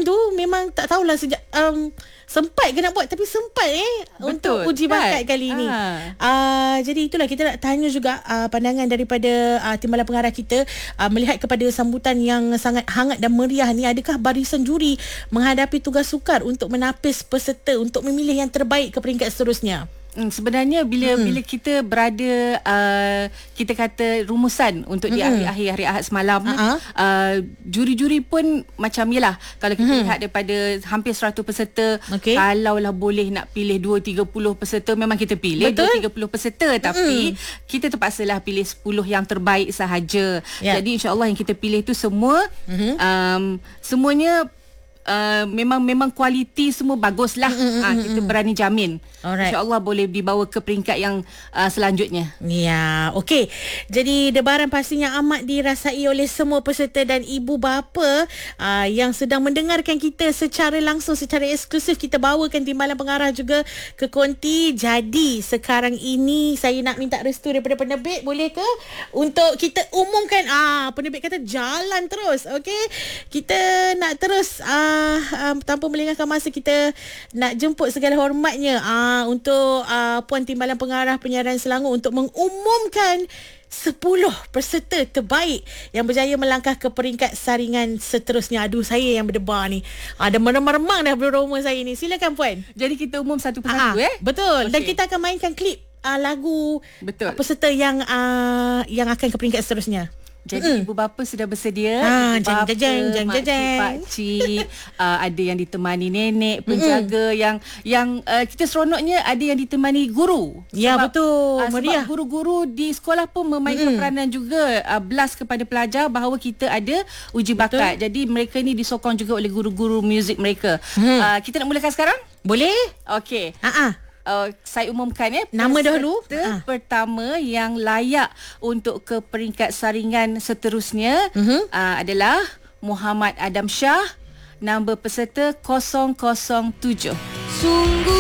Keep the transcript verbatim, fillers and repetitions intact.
ujian tu memang tak tahulah sejak um, sempat ke nak buat, tapi sempat eh Betul, untuk uji bakat kan? kali ini. Ha. Uh, jadi itulah kita nak tanya juga uh, pandangan daripada uh, timbalan pengarah kita uh, melihat kepada sambutan yang sangat hangat dan meriah ni. Adakah barisan juri menghadapi tugas sukar untuk menapis peserta untuk memilih yang terbaik ke peringkat seterusnya? Hmm, sebenarnya bila hmm. bila kita berada uh, kita kata rumusan untuk hmm. di akhir-akhir hari Ahad semalam, uh-huh. uh, juri-juri pun macam yalah, kalau kita hmm. lihat daripada hampir seratus peserta, okay. kalaulah boleh nak pilih dua tiga puluh peserta, memang kita pilih dua tiga puluh peserta, tapi hmm. kita terpaksalah pilih sepuluh yang terbaik sahaja. Yeah. Jadi insya-Allah yang kita pilih tu semua hmm. um, semuanya Uh, memang memang kualiti semua baguslah. Mm-hmm. Ha, kita berani jamin. InsyaAllah boleh dibawa ke peringkat yang uh, selanjutnya. Ya, okey. Jadi debaran pastinya amat dirasai oleh semua peserta dan ibu bapa uh, yang sedang mendengarkan kita secara langsung, secara eksklusif. Kita bawakan timbalan pengarah juga ke konti. Jadi sekarang ini saya nak minta restu daripada penerbit, boleh ke untuk kita umumkan? Ah, penerbit kata jalan terus. Okey. Kita nak terus uh, Uh, tanpa melengahkan masa, kita nak jemput segala hormatnya uh, untuk uh, Puan Timbalan Pengarah Penyiaran Selangor untuk mengumumkan sepuluh peserta terbaik yang berjaya melangkah ke peringkat saringan seterusnya. Aduh, saya yang berdebar ni. Ada meremang-remang dah berumur saya ni. Silakan Puan. Jadi kita umum satu persatu eh? Betul. Okay. Dan kita akan mainkan klip uh, lagu uh, peserta yang uh, yang akan ke peringkat seterusnya. Jadi mm. ibu bapa sudah bersedia. Ha, ibu bapa, jeng, jeng, jeng, jeng. pakcik, uh, ada yang ditemani nenek, penjaga, mm. yang yang uh, kita seronoknya ada yang ditemani guru. Ya, sebab, betul. Uh, sebab guru-guru di sekolah pun memainkan mm. peranan juga, uh, blast kepada pelajar bahawa kita ada uji betul. bakat. Jadi mereka ni disokong juga oleh guru-guru muzik mereka. Mm. Uh, kita nak mulakan sekarang? Boleh. Okey. Ha-ha. Uh, saya umumkan ya, nama dahulu. Ha. Pertama yang layak untuk ke peringkat saringan seterusnya uh-huh. uh, adalah Muhammad Adam Shah, nombor peserta kosong kosong tujuh. Sungguh